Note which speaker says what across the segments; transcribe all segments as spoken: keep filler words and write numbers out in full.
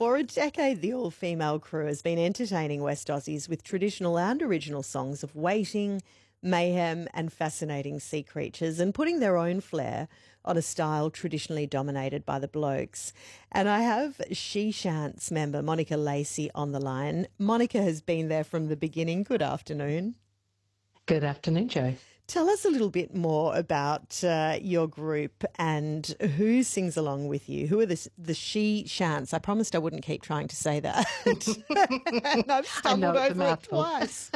Speaker 1: For a decade, the all-female crew has been entertaining West Aussies with traditional and original songs of waiting, mayhem and fascinating sea creatures, and putting their own flair on a style traditionally dominated by the blokes. And I have She Shants member Monica Lacey on the line. Monica has been there from the beginning. Good afternoon.
Speaker 2: Good afternoon, Joe.
Speaker 1: Tell us a little bit more about uh, your group and who sings along with you. Who are the, the She Shants? I promised I wouldn't keep trying to say that. And I've stumbled over it twice.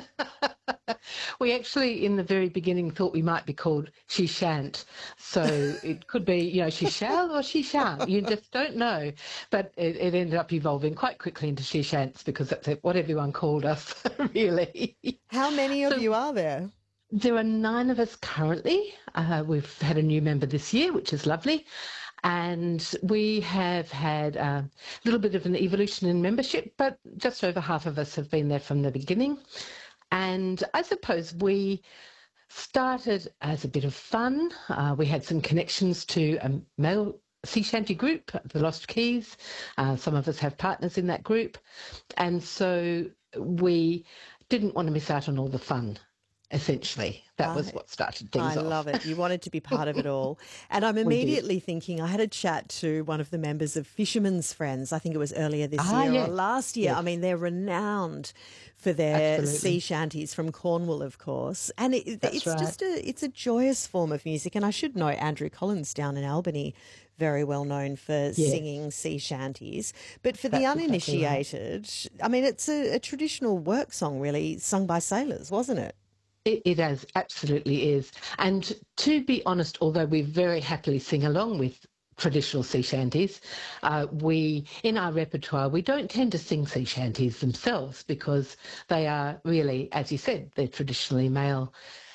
Speaker 2: We actually, in the very beginning, thought we might be called She Shan't. So it could be, you know, She Shall or She Shan't. You just don't know. But it, it ended up evolving quite quickly into She Shants because that's what everyone called us, really.
Speaker 1: How many of
Speaker 2: so,
Speaker 1: you are there?
Speaker 2: There are nine of us currently. Uh, we've had a new member this year, which is lovely. And we have had a little bit of an evolution in membership, but just over half of us have been there from the beginning. And I suppose we started as a bit of fun. Uh, we had some connections to a male sea shanty group, the Lost Keys. Uh, some of us have partners in that group. And so we didn't want to miss out on all the fun. Essentially, that was what started things
Speaker 1: I
Speaker 2: off.
Speaker 1: I love it. You wanted to be part of it all. And I'm immediately thinking, I had a chat to one of the members of Fisherman's Friends, I think it was earlier this
Speaker 2: ah,
Speaker 1: year
Speaker 2: yes.
Speaker 1: or last year.
Speaker 2: Yes.
Speaker 1: I mean, they're renowned for their
Speaker 2: Absolutely.
Speaker 1: sea shanties from Cornwall, of course. And it, it's
Speaker 2: right.
Speaker 1: just a, it's a joyous form of music. And I should know Andrew Collins down in Albany, very well known for
Speaker 2: yes.
Speaker 1: singing sea shanties. But for
Speaker 2: That's
Speaker 1: the uninitiated,
Speaker 2: exactly
Speaker 1: right. I mean, it's a, a traditional work song, really, sung by sailors, wasn't it?
Speaker 2: It, it is, absolutely is. And to be honest, although we very happily sing along with traditional sea shanties, uh, we, in our repertoire, we don't tend to sing sea shanties themselves because they are really, as you said, they're traditionally male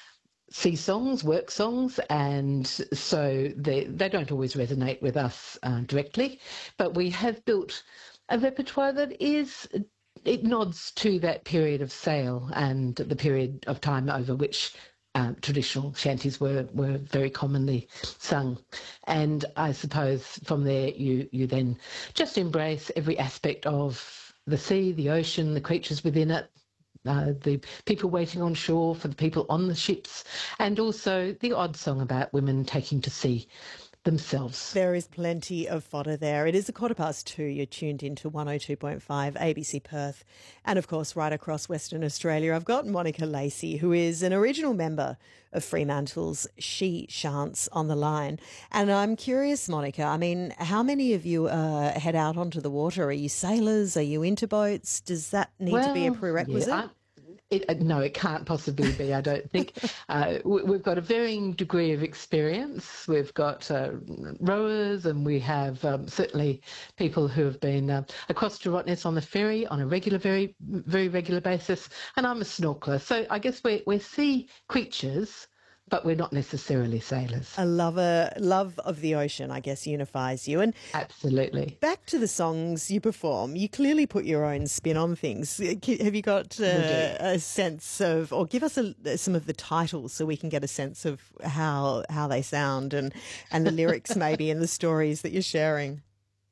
Speaker 2: sea songs, work songs, and so they, they don't always resonate with us uh, directly. But we have built a repertoire that is... It nods to that period of sail and the period of time over which um, traditional shanties were, were very commonly sung. And I suppose from there you, you then just embrace every aspect of the sea, the ocean, the creatures within it, uh, the people waiting on shore for the people on the ships, and also the odd song about women taking to sea themselves.
Speaker 1: There is plenty of fodder there. It is a quarter past two. You're tuned into one oh two point five A B C Perth and, of course, right across Western Australia. I've got Monica Lacey, who is an original member of Fremantle's She Shants on the line. And I'm curious, Monica, I mean, how many of you uh, head out onto the water? Are you sailors? Are you into boats? Does that need
Speaker 2: well,
Speaker 1: to be a prerequisite?
Speaker 2: Yeah, It, no, it can't possibly be, I don't think. Uh, we've got a varying degree of experience. We've got uh, rowers and we have um, certainly people who have been uh, across to Rottnest on the ferry on a regular, very, very regular basis. And I'm a snorkeler. So I guess we're, we're sea creatures, but we're not necessarily sailors.
Speaker 1: A lover, love of the ocean, I guess, unifies you. And
Speaker 2: absolutely.
Speaker 1: Back to the songs you perform, you clearly put your own spin on things. Have you got uh, a sense of, or give us a, some of the titles so we can get a sense of how how they sound and, and the lyrics maybe and the stories that you're sharing?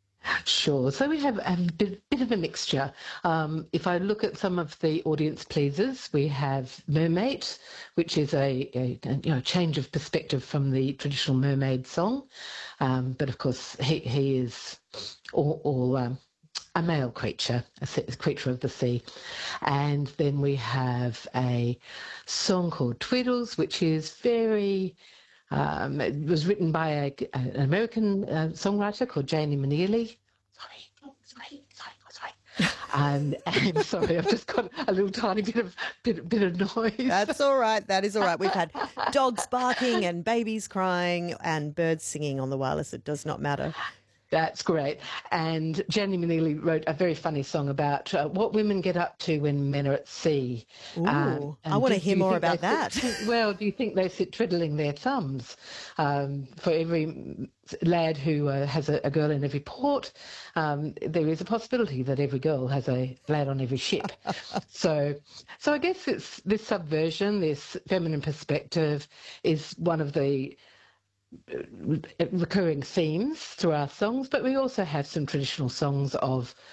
Speaker 2: Sure. So we have a bit, bit of a mixture. Um, if I look at some of the audience pleasers, we have Mermaid, which is a, a, a you know change of perspective from the traditional mermaid song. Um, but of course, he, he is all, all um, a male creature, a creature of the sea. And then we have a song called Tweedles, which is very... Um, it was written by a, an American uh, songwriter called Janie Maneely. Sorry, sorry, sorry, sorry. Um, and sorry, I've just got a little tiny bit of bit, bit of noise.
Speaker 1: That's all right. That is all right. We've had dogs barking and babies crying and birds singing on the wireless. It does not matter.
Speaker 2: That's great. And Janie Maneely wrote a very funny song about uh, what women get up to when men are at sea.
Speaker 1: Ooh, um, I want to hear more about that.
Speaker 2: Sit, well, do you think they sit twiddling their thumbs? Um, for every lad who uh, has a, a girl in every port, um, there is a possibility that every girl has a lad on every ship. so, so I guess it's this subversion, this feminine perspective is one of the recurring themes through our songs, but we also have some traditional songs of